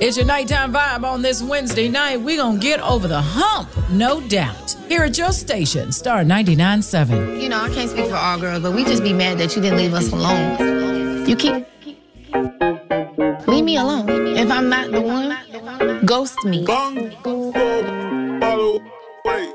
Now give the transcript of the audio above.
It's your nighttime vibe on this Wednesday night. We're going to get over the hump, no doubt. Here at your station, Star 99.7. You know, I can't speak for all girls, but we just be mad that you didn't leave us alone. You keep... Leave me alone. If I'm not the one, ghost me. Wait.